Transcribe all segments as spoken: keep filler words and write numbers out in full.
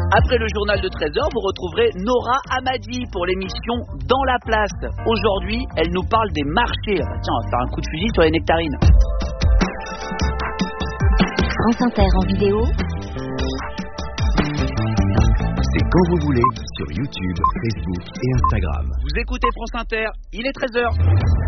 Après le journal de treize heures, vous retrouverez Nora Hamadi pour l'émission Dans la place. Aujourd'hui, elle nous parle des marchés. Ah bah tiens, on va faire un coup de fusil sur les nectarines. France Inter en vidéo. C'est quand vous voulez sur YouTube, Facebook et Instagram. Vous écoutez France Inter, il est treize heures.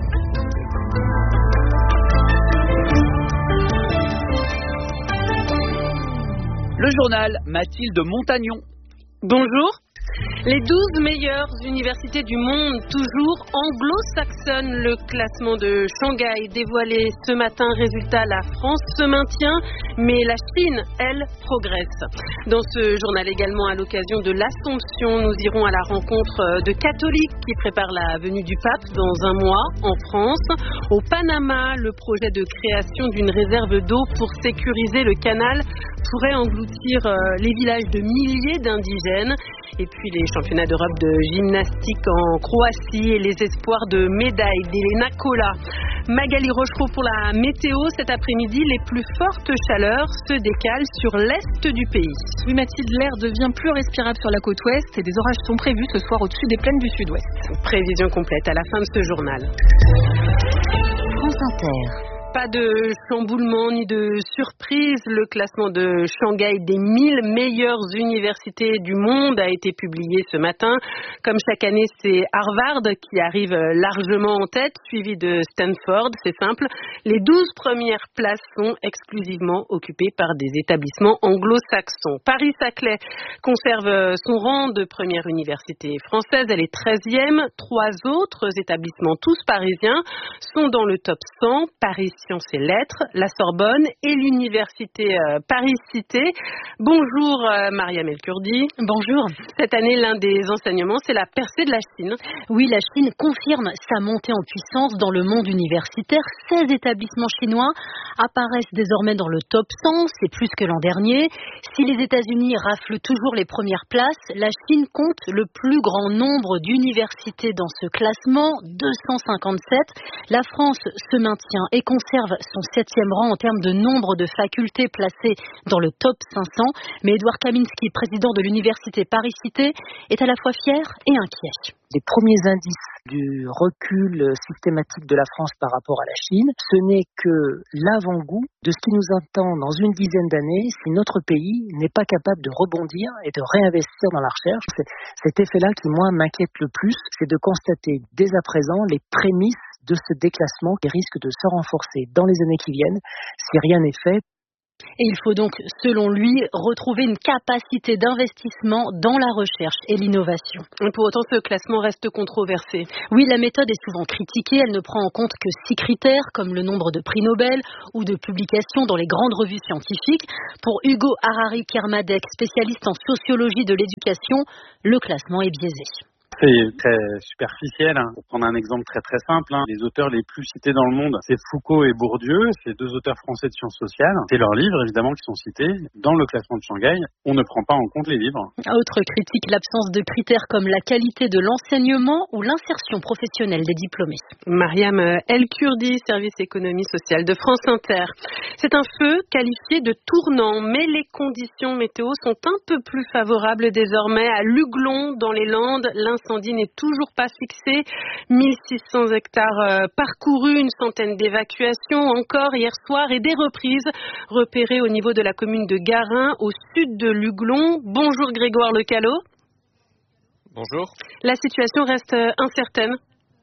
Le journal, Mathilde Montagnon. Bonjour. Les douze meilleures universités du monde, toujours anglo-saxonnes. Le classement de Shanghai dévoilé ce matin. Résultat, la France se maintient, mais la Chine, elle, progresse. Dans ce journal également, à l'occasion de l'Assomption, nous irons à la rencontre de catholiques qui préparent la venue du pape dans un mois en France. Au Panama, le projet de création d'une réserve d'eau pour sécuriser le canal pourrait engloutir les villages de milliers d'indigènes. Et puis les championnats d'Europe de gymnastique en Croatie et les espoirs de médailles d'Elena Kola. Magali Rochereau pour la météo. Cet après-midi, les plus fortes chaleurs se décalent sur l'est du pays. Oui Mathilde, l'air devient plus respirable sur la côte ouest et des orages sont prévus ce soir au-dessus des plaines du sud-ouest. Prévision complète à la fin de ce journal. France Inter. Pas de chamboulement ni de surprise. Le classement de Shanghai des mille meilleures universités du monde a été publié ce matin. Comme chaque année, c'est Harvard qui arrive largement en tête, suivi de Stanford. C'est simple, les douze premières places sont exclusivement occupées par des établissements anglo-saxons. Paris-Saclay conserve son rang de première université française. Elle est treizième. Trois autres établissements, tous parisiens, sont dans le top cent. Paris Sciences et Lettres, la Sorbonne et l'université euh, Paris-Cité. Bonjour euh, Mariam El-Kurdi. Bonjour. Cette année, l'un des enseignements, c'est la percée de la Chine. Oui, la Chine confirme sa montée en puissance dans le monde universitaire. seize établissements chinois apparaissent désormais dans le top cent, c'est plus que l'an dernier. Si les États-Unis raflent toujours les premières places, la Chine compte le plus grand nombre d'universités dans ce classement, deux cent cinquante-sept. La France se maintient et conserve son septième rang en termes de nombre de facultés placées dans le top cinq cents. Mais Édouard Kaminski, président de l'université Paris-Cité, est à la fois fier et inquiet. Les premiers indices du recul systématique de la France par rapport à la Chine, ce n'est que l'avant-goût de ce qui nous attend dans une dizaine d'années si notre pays n'est pas capable de rebondir et de réinvestir dans la recherche. C'est cet effet-là qui, moi, m'inquiète le plus, c'est de constater dès à présent les prémices de ce déclassement qui risque de se renforcer dans les années qui viennent si rien n'est fait. Et il faut donc, selon lui, retrouver une capacité d'investissement dans la recherche et l'innovation. Pour autant, ce classement reste controversé. Oui, la méthode est souvent critiquée. Elle ne prend en compte que six critères, comme le nombre de prix Nobel ou de publications dans les grandes revues scientifiques. Pour Hugo Harari-Kermadec, spécialiste en sociologie de l'éducation, le classement est biaisé. C'est très superficiel. Pour prendre un exemple très très simple, hein, les auteurs les plus cités dans le monde, c'est Foucault et Bourdieu, c'est deux auteurs français de sciences sociales. C'est leurs livres évidemment qui sont cités. Dans le classement de Shanghai, on ne prend pas en compte les livres. Autre critique, l'absence de critères comme la qualité de l'enseignement ou l'insertion professionnelle des diplômés. Mariam El-Kurdi, service économie sociale de France Inter. C'est un feu qualifié de tournant, mais les conditions météo sont un peu plus favorables désormais. À Luglon, dans les Landes, l'incendie n'est toujours pas fixé. mille six cents hectares parcourus, une centaine d'évacuations encore hier soir et des reprises repérées au niveau de la commune de Garin, au sud de Luglon. Bonjour Grégoire Lecalot. Bonjour. La situation reste incertaine.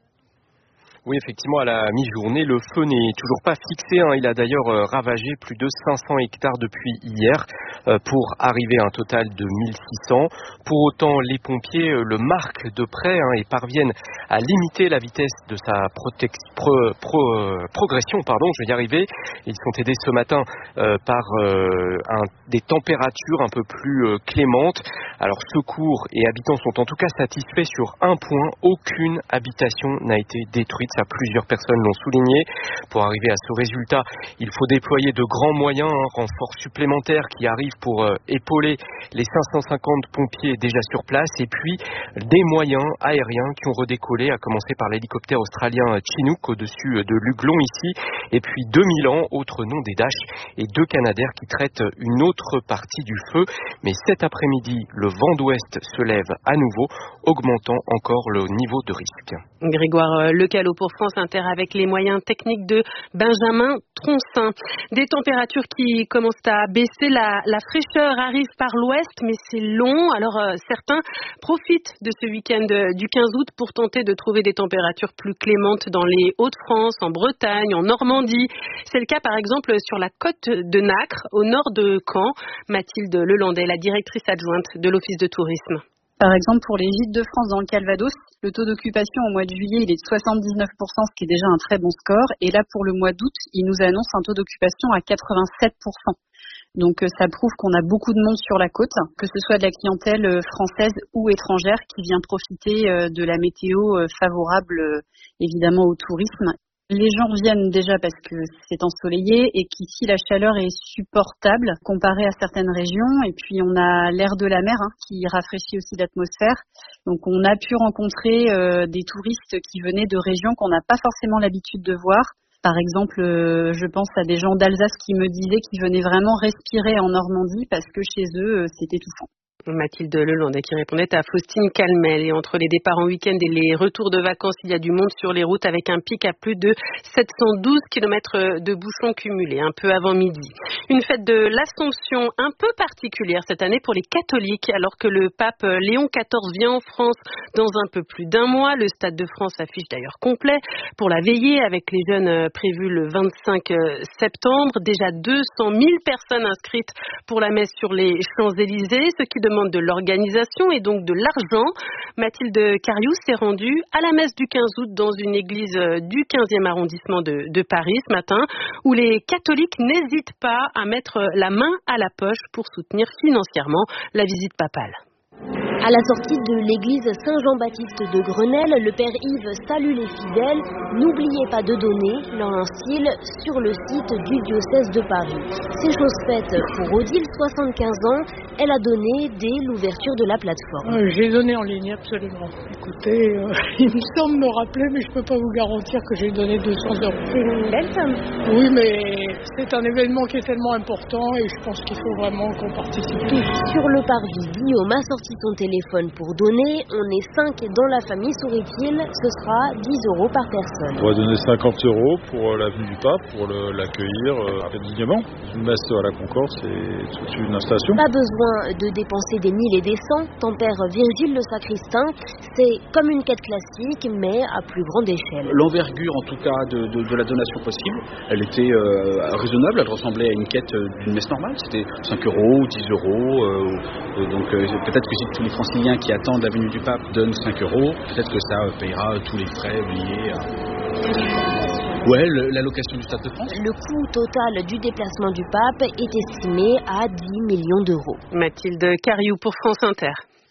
Oui, effectivement, à la mi-journée, le feu n'est toujours pas fixé. Hein. Il a d'ailleurs euh, ravagé plus de cinq cents hectares depuis hier euh, pour arriver à un total de mille six cents. Pour autant, les pompiers euh, le marquent de près hein, et parviennent à limiter la vitesse de sa protec- pro- pro- euh, progression. Pardon, je vais y arriver. Ils sont aidés ce matin euh, par euh, un, des températures un peu plus euh, clémentes. Alors, secours et habitants sont en tout cas satisfaits sur un point. Aucune habitation n'a été détruite. Ça, plusieurs personnes l'ont souligné. Pour arriver à ce résultat, il faut déployer de grands moyens, un renfort supplémentaire qui arrive pour euh, épauler les cinq cent cinquante pompiers déjà sur place, et puis des moyens aériens qui ont redécollé, à commencer par l'hélicoptère australien Chinook au-dessus de l'Uglon ici, et puis deux mille ans, autre nom des Dash, et deux Canadair qui traitent une autre partie du feu. Mais cet après-midi, le vent d'ouest se lève à nouveau, augmentant encore le niveau de risque. Grégoire Lecalot pour France Inter avec les moyens techniques de Benjamin Troncin. Des températures qui commencent à baisser, la, la fraîcheur arrive par l'ouest, mais c'est long. Alors euh, certains profitent de ce week-end du quinze août pour tenter de trouver des températures plus clémentes dans les Hauts-de-France, en Bretagne, en Normandie. C'est le cas par exemple sur la côte de Nacre, au nord de Caen. Mathilde Lelandais, la directrice adjointe de l'Office de tourisme. Par exemple, pour les gîtes de France dans le Calvados, le taux d'occupation au mois de juillet, il est de soixante-dix-neuf pour cent, ce qui est déjà un très bon score. Et là, pour le mois d'août, il nous annonce un taux d'occupation à quatre-vingt-sept pour cent. Donc ça prouve qu'on a beaucoup de monde sur la côte, que ce soit de la clientèle française ou étrangère qui vient profiter de la météo favorable, évidemment, au tourisme. Les gens viennent déjà parce que c'est ensoleillé et qu'ici la chaleur est supportable comparée à certaines régions. Et puis on a l'air de la mer hein, qui rafraîchit aussi l'atmosphère. Donc on a pu rencontrer euh, des touristes qui venaient de régions qu'on n'a pas forcément l'habitude de voir. Par exemple, euh, je pense à des gens d'Alsace qui me disaient qu'ils venaient vraiment respirer en Normandie parce que chez eux, euh, c'est étouffant. Mathilde Lelandais qui répondait à Faustine Calmel. Et entre les départs en week-end et les retours de vacances, il y a du monde sur les routes avec un pic à plus de sept cent douze kilomètres de bouchons cumulés, un peu avant midi. Une fête de l'Assomption un peu particulière cette année pour les catholiques, alors que le pape Léon quatorze vient en France dans un peu plus d'un mois. Le Stade de France affiche d'ailleurs complet pour la veillée avec les jeunes prévus le vingt-cinq septembre. Déjà deux cent mille personnes inscrites pour la messe sur les Champs-Élysées, ce qui demande de l'organisation et donc de l'argent. Mathilde Cariou s'est rendue à la messe du quinze août dans une église du quinzième arrondissement de, de Paris ce matin, où les catholiques n'hésitent pas à mettre la main à la poche pour soutenir financièrement la visite papale. À la sortie de l'église Saint-Jean-Baptiste de Grenelle, le père Yves salue les fidèles. N'oubliez pas de donner, lance-t-il, sur le site du diocèse de Paris. C'est chose faite pour Odile, soixante-quinze ans. Elle a donné dès l'ouverture de la plateforme. Euh, j'ai donné en ligne, absolument. Écoutez, euh, il me semble me rappeler, mais je ne peux pas vous garantir que j'ai donné deux cents euros. C'est une belle somme. Oui, mais c'est un événement qui est tellement important et je pense qu'il faut vraiment qu'on participe tous. Sur le parvis, Guillaume a sorti son téléphone pour donner. On est cinq dans la famille, sourit-il. Ce sera dix euros par personne. On va donner cinquante euros pour l'avenue du Pape, pour le, l'accueillir euh, dignement. Une messe à la Concorde, c'est tout de suite une installation. Pas besoin de dépenser des mille et des cents, tempère Virgile le sacristain. C'est comme une quête classique, mais à plus grande échelle. L'envergure, en tout cas, de, de, de la donation possible, elle était euh, raisonnable. Elle ressemblait à une quête d'une messe normale. C'était cinq euros, dix euros. Euh, donc euh, peut-être que si tous les franciliens qui attendent la venue du pape donnent cinq euros, peut-être que ça payera tous les frais liés à... Ouais, le, l'allocation du Stade de France. Le coût total du déplacement du pape est estimé à dix millions d'euros. Mathilde Cariou pour France Inter.